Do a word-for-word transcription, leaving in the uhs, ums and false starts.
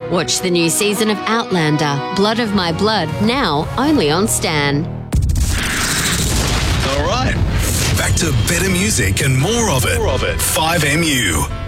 Watch the new season of Outlander, Blood of My Blood, now only on Stan. All right. Back to better music and more of it. More of it. five M U.